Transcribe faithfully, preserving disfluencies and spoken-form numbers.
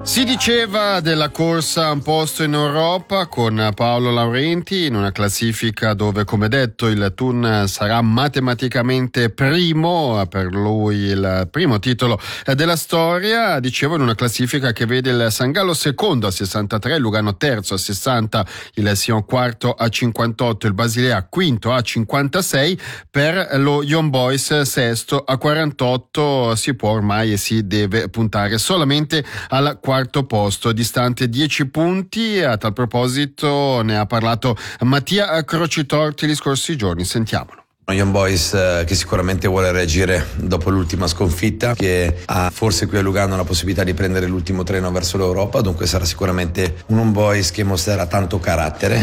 Si diceva della corsa a un posto in Europa con Paolo Laurenti in una classifica dove, come detto, il Thun sarà matematicamente primo, per lui il primo titolo della storia. Dicevo, in una classifica che vede il San Gallo secondo a sessantatré, il Lugano terzo a sessanta, il Sion quarto a cinquantotto, il Basilea quinto a cinquantasei, per lo Young Boys sesto a quarantotto. Si può ormai e si deve puntare solamente al quarto posto, distante dieci punti. A tal proposito ne ha parlato Mattia Crocitorti gli scorsi giorni, sentiamolo. Young Boys eh, che sicuramente vuole reagire dopo l'ultima sconfitta, che ha forse qui a Lugano la possibilità di prendere l'ultimo treno verso l'Europa, dunque sarà sicuramente un Young Boys che mostrerà tanto carattere.